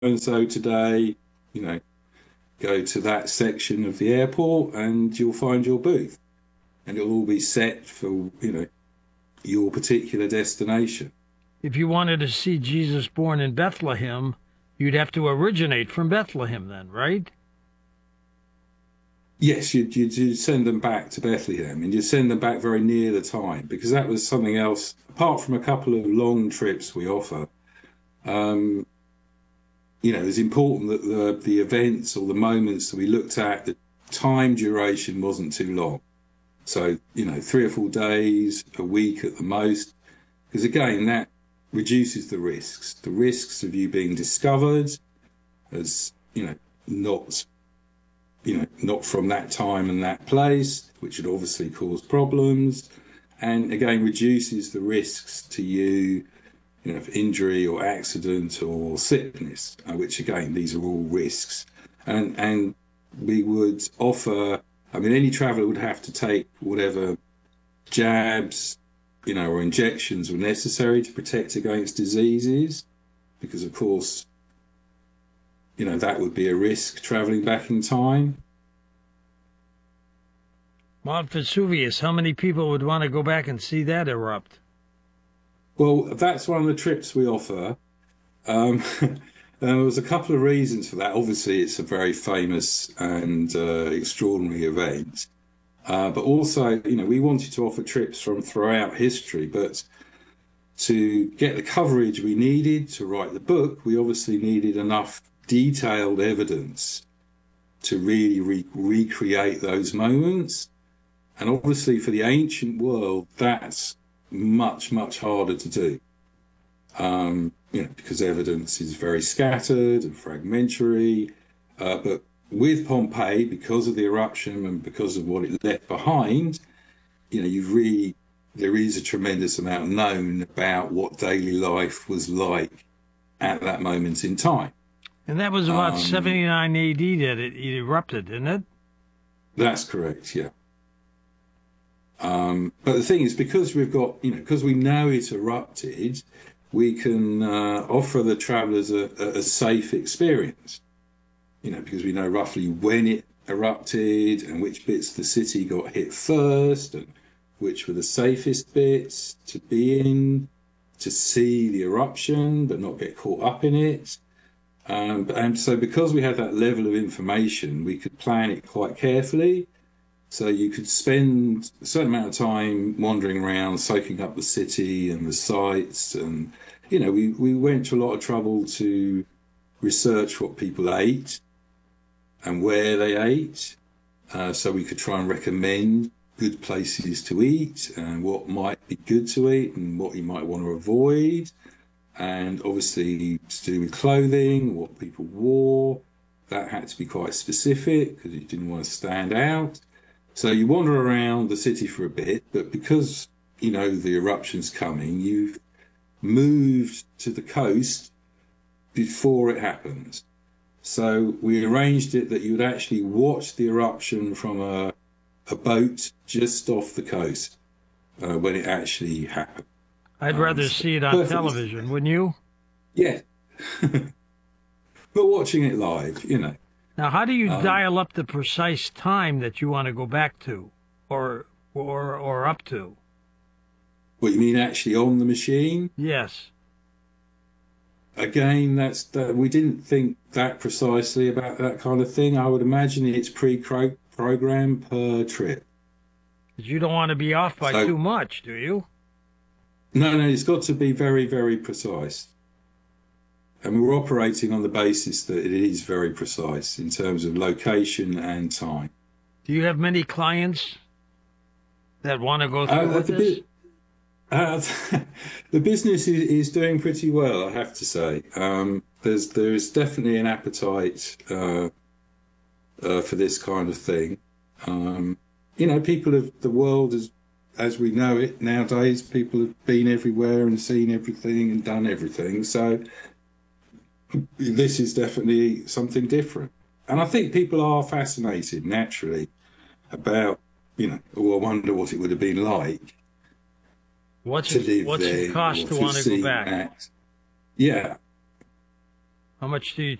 and so today, you know, go to that section of the airport and you'll find your booth, and it'll all be set for, your particular destination. If you wanted to see Jesus born in Bethlehem, you'd have to originate from Bethlehem then, right? Yes, you'd send them back to Bethlehem, and you'd send them back very near the time, because that was something else. Apart from a couple of long trips we offer, um, it's important that the events or the moments that we looked at, the time duration wasn't too long. So, 3 or 4 days, a week at the most, because again, that reduces the risks. The risks of you being discovered as, not, not from that time and that place, which would obviously cause problems, and again, reduces the risks to you, of injury or accident or sickness, which again, these are all risks. And we would offer, any traveller would have to take whatever jabs, or injections were necessary to protect against diseases, because of course, that would be a risk travelling back in time. Mount Vesuvius, how many people would want to go back and see that erupt? Well, that's one of the trips we offer. There was a couple of reasons for that. Obviously, it's a very famous and extraordinary event. But also, we wanted to offer trips from throughout history, but to get the coverage we needed to write the book, we obviously needed enough detailed evidence to really recreate those moments. And obviously, for the ancient world, that's much, much harder to do. Because evidence is very scattered and fragmentary. But with Pompeii, because of the eruption and because of what it left behind, there is a tremendous amount known about what daily life was like at that moment in time. And that was about 79 A.D. that it erupted, isn't it? That's correct, yeah. But the thing is, because because we know it erupted, we can offer the travellers a safe experience. Because we know roughly when it erupted and which bits of the city got hit first and which were the safest bits to be in, to see the eruption but not get caught up in it. And so because we had that level of information, we could plan it quite carefully. So you could spend a certain amount of time wandering around, soaking up the city and the sights. And, we went to a lot of trouble to research what people ate and where they ate. So we could try and recommend good places to eat and what might be good to eat and what you might want to avoid. And obviously to do with clothing, what people wore, that had to be quite specific because you didn't want to stand out. So you wander around the city for a bit, but because, the eruption's coming, you've moved to the coast before it happens. So we arranged it that you would actually watch the eruption from a boat just off the coast when it actually happened. I'd rather see it on television, wouldn't you? Yeah. But watching it live, Now, how do you dial up the precise time that you want to go back to or up to? What you mean actually on the machine? Yes. Again, we didn't think that precisely about that kind of thing. I would imagine it's pre-programmed per trip. But you don't want to be off by too much, do you? No, it's got to be very, very precise. And we're operating on the basis that it is very precise in terms of location and time. Do you have many clients that want to go through with this? The business is doing pretty well, I have to say. There's definitely an appetite for this kind of thing. People of the world, as we know it nowadays, people have been everywhere and seen everything and done everything. So this is definitely something different. And I think people are fascinated naturally about, I wonder what it would have been like. What's it cost to want to go back? Yeah. How much do you